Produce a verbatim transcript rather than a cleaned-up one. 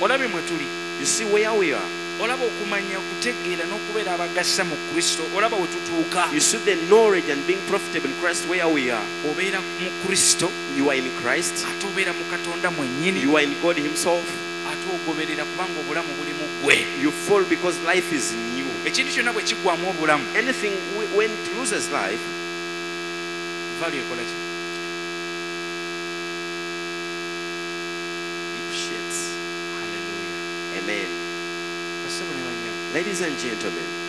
olabye mwe tuli. You see where we are. Olaba okumanya okutegeera n'okubeera abagasa mu Kristo. Olaba we tutuuka. You see the knowledge and being profitable in Christ where we are. Obeera mu Kristo. You are in Christ. Ate obeera mu Katonda mwennyini. You are in God himself. Ate ogoberera kubanga obulamu buli mu ggwe. You fall because life is new. Ekintu kyonna bwe kiggwamu obulamu. Anything when it loses life, value ekola ki? it sheds. Hallelujah. Amen. Basebo ne banyabo. Ladies and gentlemen,